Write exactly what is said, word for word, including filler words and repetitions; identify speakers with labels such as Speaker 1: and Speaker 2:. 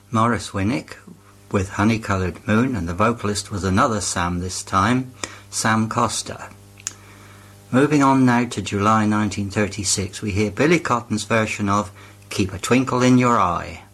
Speaker 1: Morris Winnick with Honey Coloured Moon, and the vocalist was another Sam this time, Sam Costa. Moving on now to July nineteen thirty-six, we hear Billy Cotton's version of Keep a Twinkle in Your Eye.